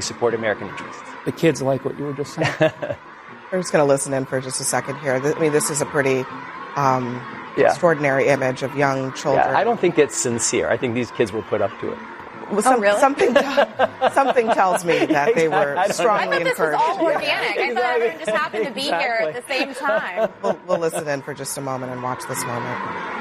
support American interests. The kids like what you were just saying. We're just going to listen in for just a second here. I mean, this is a pretty extraordinary image of young children. Yeah, I don't think it's sincere. I think these kids were put up to it. Well, really? something tells me that they were strongly I thought this encouraged. was all organic. I thought everyone just happened to be here at the same time. We'll listen in for just a moment and watch this moment.